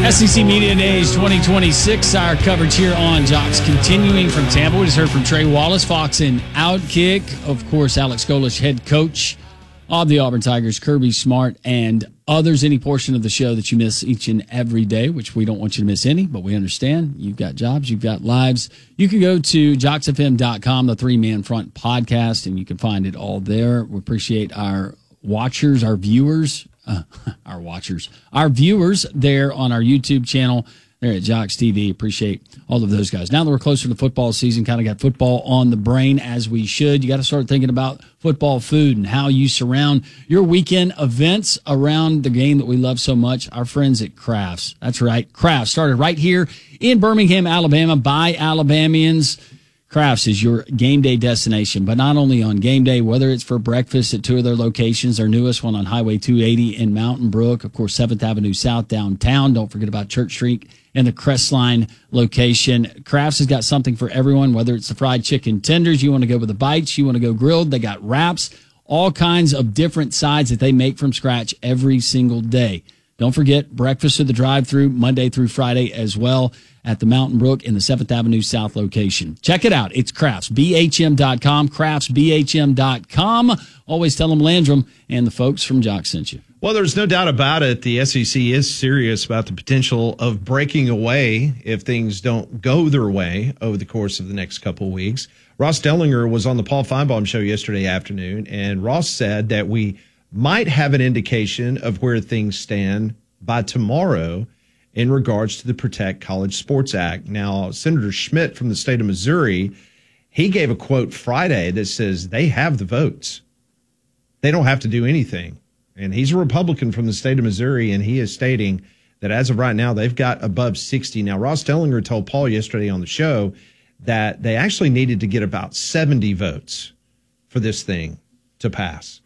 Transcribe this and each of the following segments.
SEC Media Days 2026, our coverage here on Jocks continuing from Tampa. We just heard from Trey Wallace, Fox and Outkick. Of course, Alex Golesh, head coach of the Auburn Tigers, Kirby Smart, and others. Any portion of the show that you miss each and every day, which we don't want you to miss any, but we understand. You've got jobs, you've got lives. You can go to jocksfm.com, the Three-Man Front podcast, and you can find it all there. We appreciate our watchers, our viewers, our viewers there on our YouTube channel there at Jocks TV. Appreciate all of those guys. Now that we're closer to football season, kind of got football on the brain as we should. You got to start thinking about football food and how you surround your weekend events around the game that we love so much. Our friends at Crafts. That's right. Crafts started right here in Birmingham, Alabama by Alabamians. Crafts is your game day destination, but not only on game day, whether it's for breakfast at two of their locations, their newest one on Highway 280 in Mountain Brook, of course, 7th Avenue South downtown. Don't forget about Church Street and the Crestline location. Crafts has got something for everyone, whether it's the fried chicken tenders, you want to go with the bites, you want to go grilled. They got wraps, all kinds of different sides that they make from scratch every single day. Don't forget breakfast at the drive-thru Monday through Friday as well at the Mountain Brook in the 7th Avenue South location. Check it out. It's Crafts, BHM.com, craftsbhm.com. Always tell them Landrum and the folks from Jock sent you. Well, there's no doubt about it. The SEC is serious about the potential of breaking away if things don't go their way over the course of the next couple of weeks. Ross Dellinger was on the Paul Feinbaum show yesterday afternoon, and Ross said that we might have an indication of where things stand by tomorrow in regards to the Protect College Sports Act. Now, Senator Schmidt from the state of Missouri, he gave a quote Friday that says they have the votes. They don't have to do anything. And he's a Republican from the state of Missouri, and he is stating that as of right now, they've got above 60. Now, Ross Dellinger told Paul yesterday on the show that they actually needed to get about 70 votes for this thing to pass.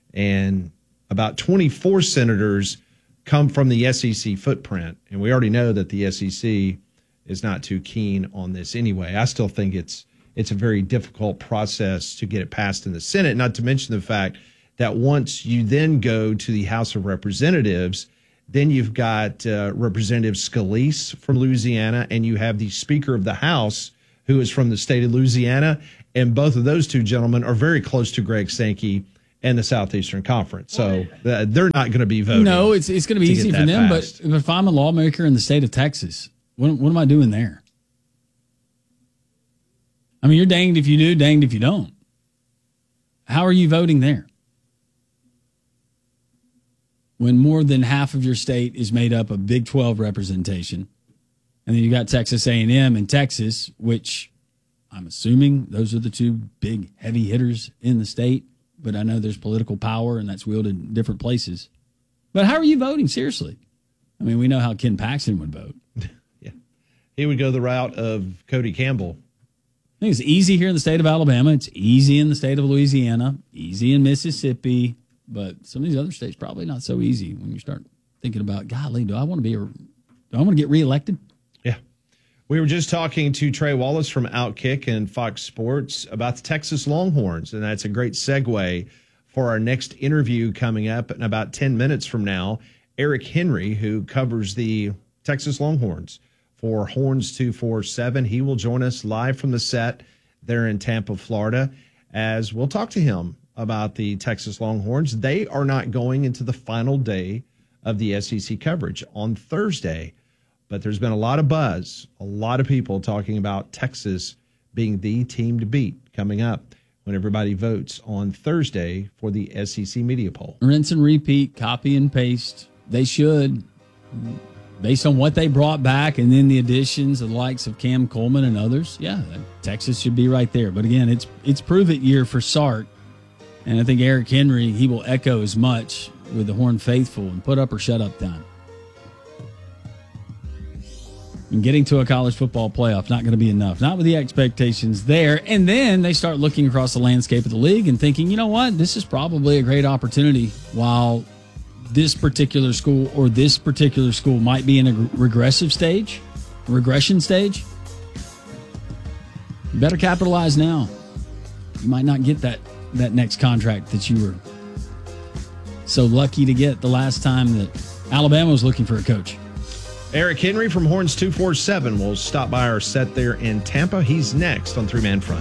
And about 24 senators come from the SEC footprint. And we already know that the SEC is not too keen on this anyway. I still think it's a very difficult process to get it passed in the Senate, not to mention the fact that once you then go to the House of Representatives, then you've got Representative Scalise from Louisiana, and you have the Speaker of the House, who is from the state of Louisiana. And both of those two gentlemen are very close to Greg Sankey and the Southeastern Conference. So they're not going to be voting. No, it's going to be easy for them. But if I'm a lawmaker in the state of Texas, what am I doing there? I mean, you're danged if you do, danged if you don't. How are you voting there? When more than half of your state is made up of Big 12 representation, and then you got Texas A&M and Texas, which I'm assuming those are the two big heavy hitters in the state. But I know there's political power, and that's wielded in different places. But how are you voting? Seriously. I mean, we know how Ken Paxton would vote. Yeah. He would go the route of Cody Campbell. I think it's easy here in the state of Alabama. It's easy in the state of Louisiana, easy in Mississippi. But some of these other states probably not so easy when you start thinking about, golly, do I want to get reelected? Yeah. We were just talking to Trey Wallace from Outkick and Fox Sports about the Texas Longhorns, and that's a great segue for our next interview coming up in about 10 minutes from now. Eric Henry, who covers the Texas Longhorns for Horns 247, he will join us live from the set there in Tampa, Florida, as we'll talk to him about the Texas Longhorns. They are not going into the final day of the SEC coverage on Thursday. But there's been a lot of buzz, a lot of people talking about Texas being the team to beat coming up when everybody votes on Thursday for the SEC media poll. Rinse and repeat, copy and paste. They should, based on what they brought back and then the additions of the likes of Cam Coleman and others. Yeah, Texas should be right there. But again, it's prove it year for Sark. And I think Eric Henry, he will echo as much with the Horned Faithful and put up or shut up time. And getting to a college football playoff, not going to be enough. Not with the expectations there. And then they start looking across the landscape of the league and thinking, you know what, this is probably a great opportunity. While this particular school or this particular school might be in a regression stage, you better capitalize now. You might not get that next contract that you were so lucky to get the last time that Alabama was looking for a coach. Eric Henry from Horns 247 will stop by our set there in Tampa. He's next on Three Man Front.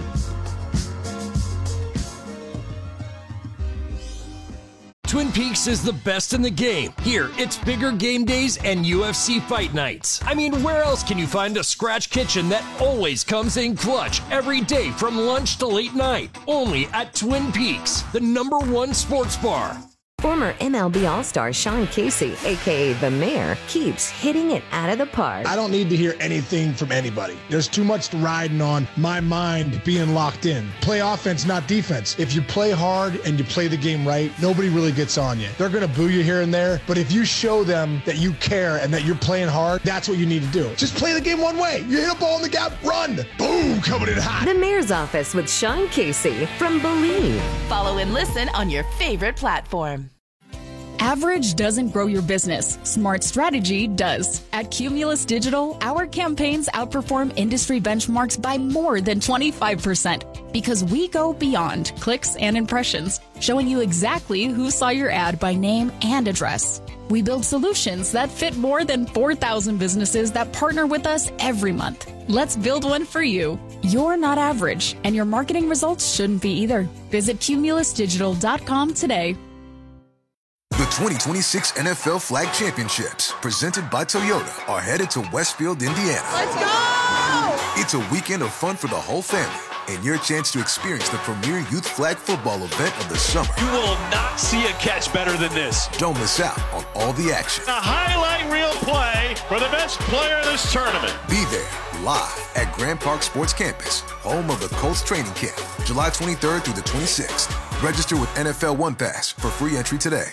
Twin Peaks is the best in the game. Here, it's bigger game days and UFC fight nights. I mean, where else can you find a scratch kitchen that always comes in clutch every day from lunch to late night? Only at Twin Peaks, the #1 sports bar. Former MLB All-Star Sean Casey, a.k.a. The Mayor, keeps hitting it out of the park. I don't need to hear anything from anybody. There's too much riding on my mind being locked in. Play offense, not defense. If you play hard and you play the game right, nobody really gets on you. They're going to boo you here and there, but if you show them that you care and that you're playing hard, that's what you need to do. Just play the game one way. You hit a ball in the gap, run. Boom, coming in hot. The Mayor's Office with Sean Casey from Believe. Follow and listen on your favorite platform. Average doesn't grow your business. Smart strategy does. At Cumulus Digital, our campaigns outperform industry benchmarks by more than 25% because we go beyond clicks and impressions, showing you exactly who saw your ad by name and address. We build solutions that fit more than 4,000 businesses that partner with us every month. Let's build one for you. You're not average, and your marketing results shouldn't be either. Visit cumulusdigital.com today. The 2026 NFL Flag Championships, presented by Toyota, are headed to Westfield, Indiana. Let's go! It's a weekend of fun for the whole family and your chance to experience the premier youth flag football event of the summer. You will not see a catch better than this. Don't miss out on all the action. A highlight reel play for the best player in this tournament. Be there live at Grand Park Sports Campus, home of the Colts training camp, July 23rd through the 26th. Register with NFL One Pass for free entry today.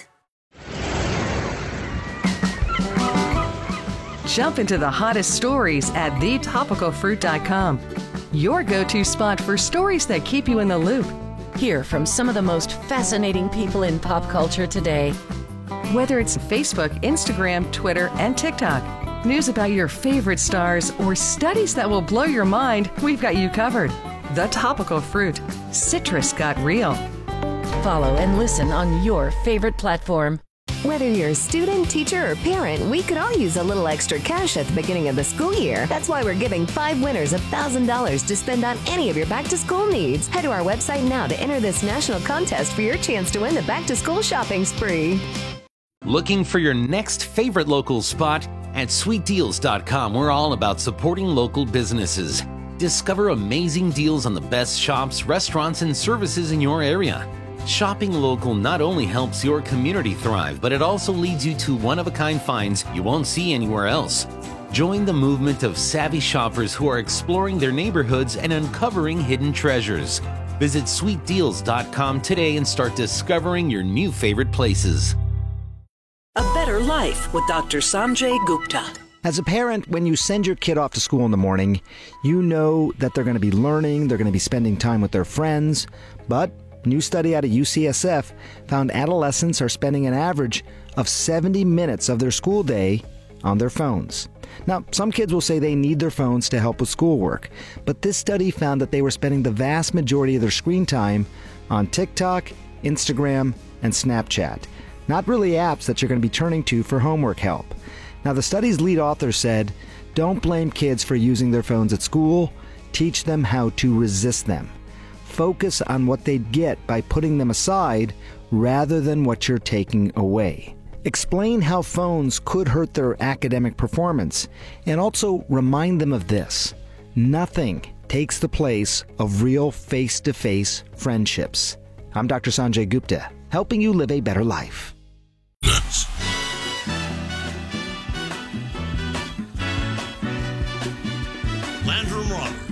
Jump into the hottest stories at thetopicalfruit.com. Your go-to spot for stories that keep you in the loop. Hear from some of the most fascinating people in pop culture today. Whether it's Facebook, Instagram, Twitter, and TikTok, news about your favorite stars, or studies that will blow your mind, we've got you covered. The Topical Fruit. Citrus got real. Follow and listen on your favorite platform. Whether you're a student, teacher, or parent, we could all use a little extra cash at the beginning of the school year. That's why we're giving 5 winners $1,000 to spend on any of your back-to-school needs. Head to our website now to enter this national contest for your chance to win the back-to-school shopping spree. Looking for your next favorite local spot? At sweetdeals.com, we're all about supporting local businesses. Discover amazing deals on the best shops, restaurants, and services in your area. Shopping local not only helps your community thrive, but it also leads you to one-of-a-kind finds you won't see anywhere else. Join the movement of savvy shoppers who are exploring their neighborhoods and uncovering hidden treasures. Visit sweetdeals.com today and start discovering your new favorite places. A Better Life with Dr. Sanjay Gupta. As a parent, when you send your kid off to school in the morning, you know that they're going to be learning, they're going to be spending time with their friends, but a new study out of UCSF found adolescents are spending an average of 70 minutes of their school day on their phones. Now, some kids will say they need their phones to help with schoolwork, but this study found that they were spending the vast majority of their screen time on TikTok, Instagram, and Snapchat. Not really apps that you're going to be turning to for homework help. Now, the study's lead author said, "Don't blame kids for using their phones at school. Teach them how to resist them. Focus on what they'd get by putting them aside rather than what you're taking away. Explain how phones could hurt their academic performance, and also remind them of this: nothing takes the place of real face-to-face friendships." I'm Dr. Sanjay Gupta, helping you live a better life. Landrum Rogers